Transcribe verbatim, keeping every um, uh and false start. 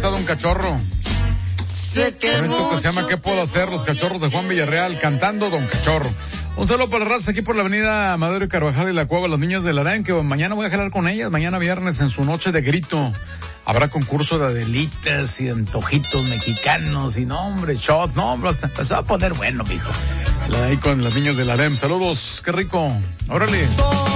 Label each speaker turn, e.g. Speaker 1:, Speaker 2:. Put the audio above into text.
Speaker 1: está Don Cachorro.
Speaker 2: Sé que
Speaker 1: Con esto que se llama ¿Qué puedo hacer? Los Cachorros de Juan Villarreal cantando Don Cachorro. Un saludo para la raza aquí por la avenida Madero y Carvajal y la Cueva, los niños de la Arán, que mañana voy a jalar con ellas, mañana viernes en su noche de grito. Habrá concurso de adelitas y antojitos mexicanos y no, hombre, shots, no, hombre, hasta se va a poner bueno, mijo. Ahí con los niños de la Arán. Saludos, qué rico. Órale.